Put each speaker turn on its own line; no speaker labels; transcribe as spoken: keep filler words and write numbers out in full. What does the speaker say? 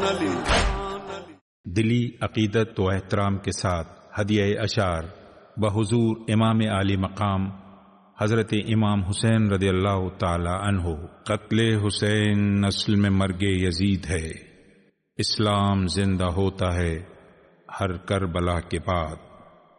दिली अकीदत व एहतराम के साथ हदिया अशार व हुजूर इमाम आली मकाम हजरत इमाम हुसैन रदियल्लाहु ताला अन्हु। कत्ले हुसैन नस्ल में मर्गे यजीद है, इस्लाम जिंदा होता है हर करबला के बाद।